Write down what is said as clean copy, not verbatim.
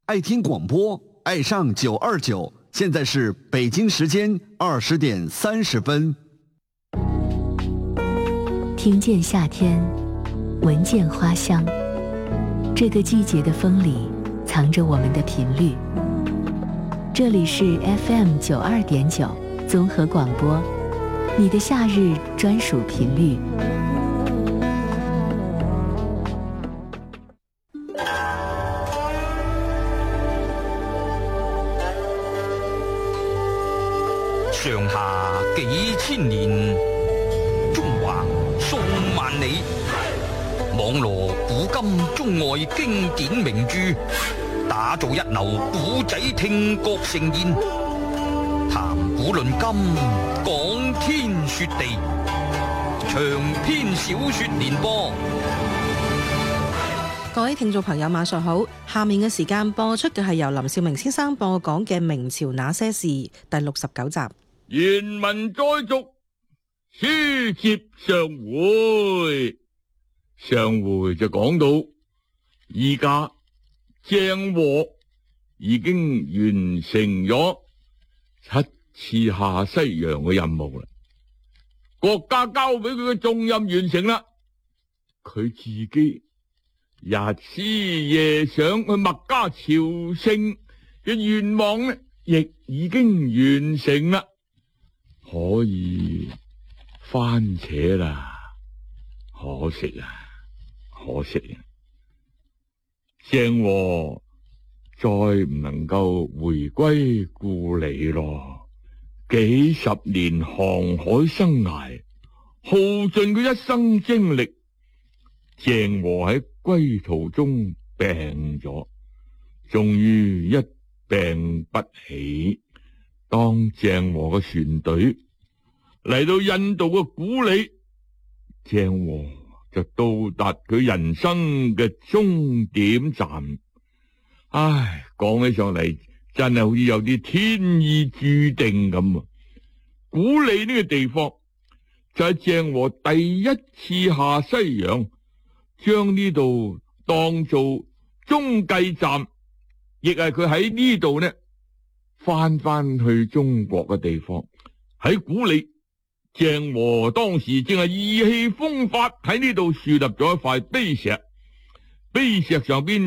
爱听广播，爱上929。现在是北京时间20点30分。 听见夏天，闻见花香。这个季节的风里藏着我们的频率。这里是 FM92.9综合广播，你的夏日专属频率。 上下幾千年，中華數萬里，網羅古今中外經典名著，打造一流古仔聽覺盛宴，談古論今，講天說地，長篇小說連播。 各位聽眾朋友晚上好，下面嘅時間播出嘅係由林兆明先生播講嘅《明朝那些事》第69集。 原文再續，書接上回。上回就講到，而家鄭和已經完成咗7次下西洋嘅任務啦，國家交俾佢嘅重任完成啦，佢自己日思夜想去麥加朝聖嘅願望呢，亦已經完成啦。可以番扯啦，可惜啊，鄭和再唔能夠回歸故里咯。幾十年航海生涯，耗盡佢一生精力，鄭和喺歸途中病咗，終於一病不起。當鄭和嘅船隊嚟到印度嘅古里，鄭和就到達佢人生嘅終點站。唉，講起上嚟真係好似有啲天意注定咁啊！古里呢個地方就係鄭和第一次下西洋，將呢度當做中繼站，亦係佢喺呢度呢翻去中國嘅地方。喺古里，鄭和當時正係意氣風發，喺呢度樹立咗一塊碑石，碑石上邊